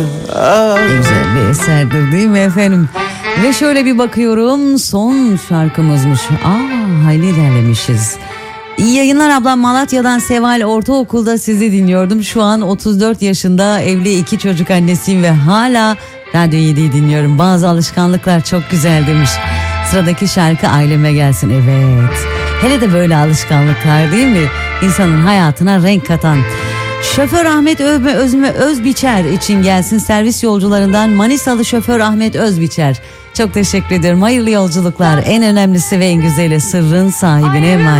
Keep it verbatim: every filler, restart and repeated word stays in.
Ne güzel bir eserdir değil mi efendim? Ve şöyle bir bakıyorum, son şarkımızmış. Aa, hayli ilerlemişiz. İyi yayınlar ablam, Malatya'dan Seval, ortaokulda sizi dinliyordum. Şu an otuz dört yaşında, evli, iki çocuk annesiyim ve hala Radyo yediyi dinliyorum. Bazı alışkanlıklar çok güzel demiş. Sıradaki şarkı Aileme Gelsin. Evet, hele de böyle alışkanlıklar değil mi? İnsanın hayatına renk katan. Şoför Ahmet Övme Özme Özbiçer için gelsin, servis yolcularından Manisalı şoför Ahmet Özbiçer. Çok teşekkür ederim. Hayırlı yolculuklar. En önemlisi ve en güzeli, sırrın sahibine emanet.